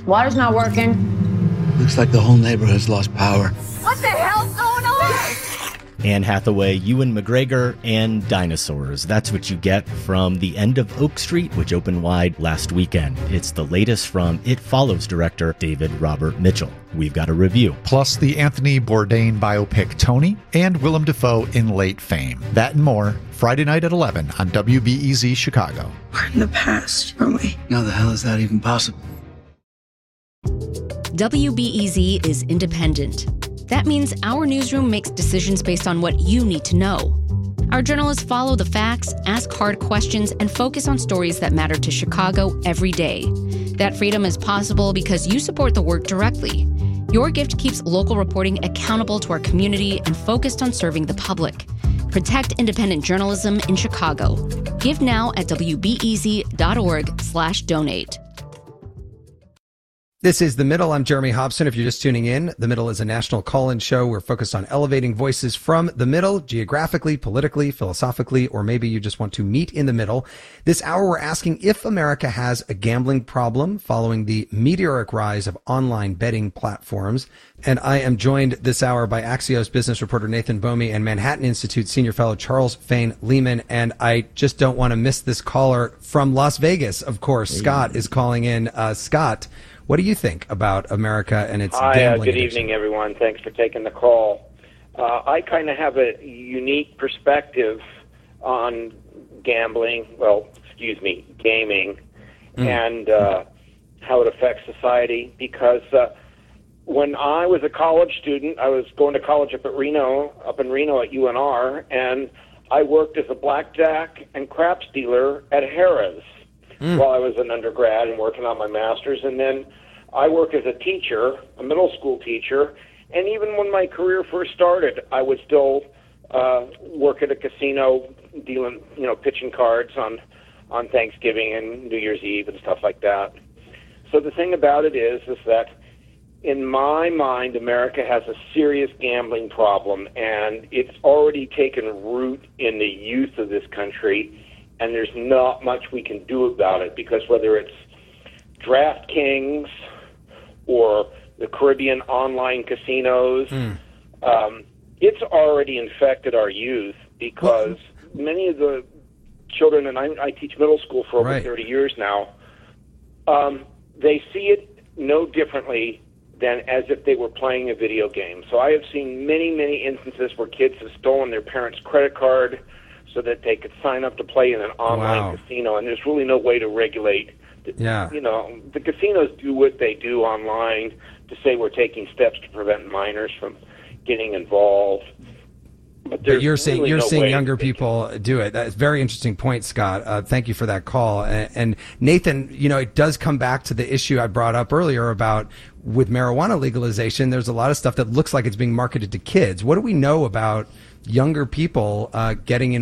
Water's not working. Looks like the whole neighborhood's lost power. What the hell's going on? Anne Hathaway, Ewan McGregor, and dinosaurs. That's what you get from The End of Oak Street, which opened wide last weekend. It's the latest from It Follows director David Robert Mitchell. We've got a review. Plus the Anthony Bourdain biopic Tony and Willem Dafoe in late fame. That and more, Friday night at 11 on WBEZ Chicago. We're in the past, aren't we? How the hell is that even possible? WBEZ is independent. That means our newsroom makes decisions based on what you need to know. Our journalists follow the facts, ask hard questions, and focus on stories that matter to Chicago every day. That freedom is possible because you support the work directly. Your gift keeps local reporting accountable to our community and focused on serving the public. Protect independent journalism in Chicago. Give now at wbez.org/donate. This is The Middle. I'm Jeremy Hobson. If you're just tuning in, The Middle is a national call-in show. We're focused on elevating voices from the middle, geographically, politically, philosophically, or maybe you just want to meet in the middle. This hour, we're asking if America has a gambling problem following the meteoric rise of online betting platforms. And I am joined this hour by Axios business reporter Nathan Bomey and Manhattan Institute senior fellow Charles Fain Lehman. And I just don't want to miss this caller from Las Vegas, of course. Hey. Scott is calling in. Scott, what do you think about America and its gambling good evening, everyone. Thanks for taking the call. I kind of have a unique perspective on gaming, and how it affects society, because when I was a college student, I was going to college up in Reno at UNR, and I worked as a blackjack and craps dealer at Harrah's while I was an undergrad and working on my master's. And then I work as a teacher, a middle school teacher, and even when my career first started, I would still work at a casino dealing, pitching cards on Thanksgiving and New Year's Eve and stuff like that. So the thing about it is that in my mind, America has a serious gambling problem, and it's already taken root in the youth of this country, and there's not much we can do about it, because whether it's DraftKings or the Caribbean online casinos, it's already infected our youth, because many of the children, and I teach middle school for over 30 years now, they see it no differently than as if they were playing a video game. So I have seen many, many instances where kids have stolen their parents' credit card so that they could sign up to play in an online casino, and there's really no way to regulate. The casinos do what they do online to say we're taking steps to prevent minors from getting involved. But you're seeing younger people do it. That's a very interesting point, Scott. Thank you for that call. And Nathan, it does come back to the issue I brought up earlier about with marijuana legalization. There's a lot of stuff that looks like it's being marketed to kids. What do we know about younger people getting